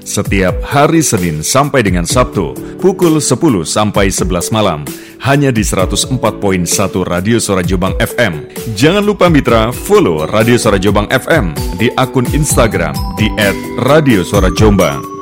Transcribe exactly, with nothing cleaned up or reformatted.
setiap hari Senin sampai dengan Sabtu pukul sepuluh sampai sebelas malam hanya di seratus empat koma satu Radio Suara Jombang F M. Jangan lupa mitra follow Radio Suara Jombang F M di akun Instagram di et radio suara jombang.